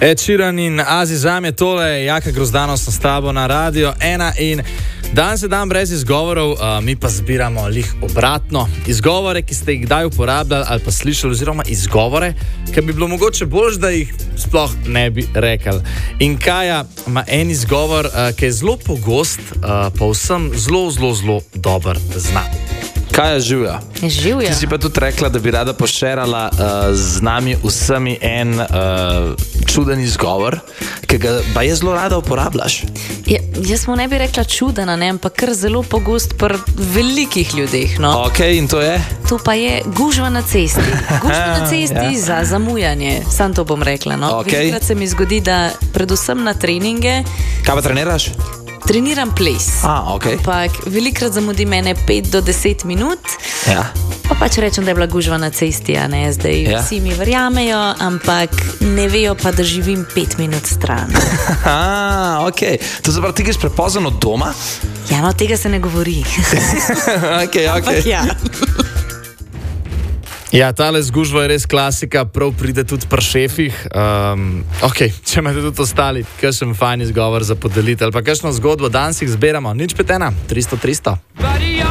Ed Sheeran in Azizam je tole, Jaka Grozdanost s tabo na Radio 1 in danes je dan brez izgovorov, mi pa zbiramo lih obratno. Izgovore, ki ste jih kdaj uporabljali ali pa slišali, oziroma izgovore, ki bi bilo mogoče bolj, da jih sploh ne bi rekli. In Kaja ima en izgovor, ki je zelo pogost, pa vsem zelo dober zna. Kaja, živja. Živja. Ti si pa tudi rekla, da bi rada pošerala z nami vsemi en čuden izgovor, ki ga pa je zelo rada uporabljaš. Jaz mu ne bi rekla čudena, ampak kar zelo pogost pri velikih ljudeh. No? Ok, in to je? To pa je gužva na cesti. Gužva na cesti za zamujanje. Sam to bom rekla. No? Okay. Velikrat se mi zgodi, da predvsem na treninge. Kaj pa treniraš? Treniram ples. Okay. Ampak velikrat zamudi mene 5 do 10 minut. Ja. Pa pač rečem, da je bila gužva na cesti, a ne zdaj. Ja. Vsi mi verjamejo, ampak ne vejo pa, da živim 5 minut stran. Ok. To se pravi, ti greš prepozno od doma? Ja, no, tega se ne govori. Ok. Ampak ja. Ja, tale zgužva je res klasika, prav pride tudi pri šefih. Ok, če imate tudi ostali, kakšen fajn izgovor za podeliti ali pa kakšno zgodbo, danes jih zbiramo. Nič 5 1 300 300.